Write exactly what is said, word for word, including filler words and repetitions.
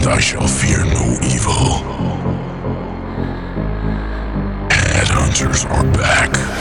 and I shall fear no evil. Headhunters are back.